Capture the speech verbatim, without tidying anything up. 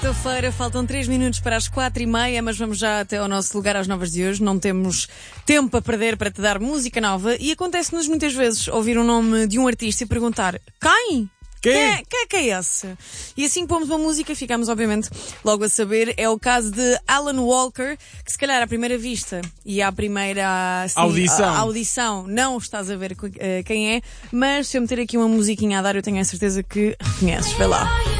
Sexta-feira, faltam três minutos para as quatro e meia, mas vamos já até ao nosso lugar às novas de hoje. Não temos tempo a perder para te dar música nova e acontece-nos muitas vezes ouvir o nome de um artista e perguntar: quem? Quem? Quem é, quem é que é esse? E assim que pomos uma música, ficamos obviamente logo a saber. É o caso de Alan Walker, que se calhar à primeira vista e à primeira assim, audição. A, a audição não estás a ver uh, quem é, mas se eu meter aqui uma musiquinha a dar, eu tenho a certeza que reconheces. Vai lá.